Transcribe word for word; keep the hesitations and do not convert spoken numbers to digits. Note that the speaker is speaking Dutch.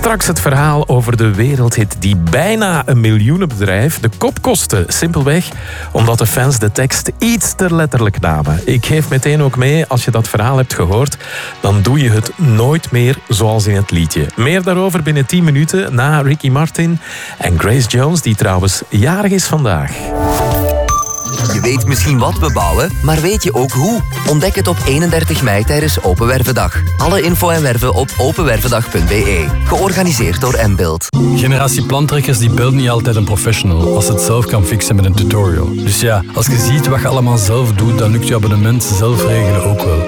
Straks het verhaal over de wereldhit die bijna een miljoenenbedrijf de kop kostte. Simpelweg omdat de fans de tekst iets te letterlijk namen. Ik geef meteen ook mee, als je dat verhaal hebt gehoord, dan doe je het nooit meer zoals in het liedje. Meer daarover binnen tien minuten na Ricky Martin en Grace Jones, die trouwens jarig is vandaag. Je weet misschien wat we bouwen, maar weet je ook hoe? Ontdek het op eenendertig mei tijdens Open Wervendag. Alle info en werven op openwervendag punt b e. Georganiseerd door M-Build. Generatie plantrekkers die belt niet altijd een professional als het zelf kan fixen met een tutorial. Dus ja, als je ziet wat je allemaal zelf doet, dan lukt je abonnement zelf regelen ook wel.